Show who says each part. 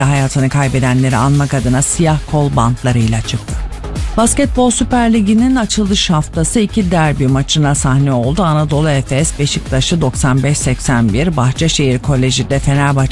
Speaker 1: hayatını kaybedenleri anmak adına siyah kol bantlarıyla çıktı. Basketbol Süper Ligi'nin açılış haftası 2 derbi maçına sahne oldu. Anadolu Efes Beşiktaş'ı 95-81, Bahçeşehir Koleji'de Fenerbahçe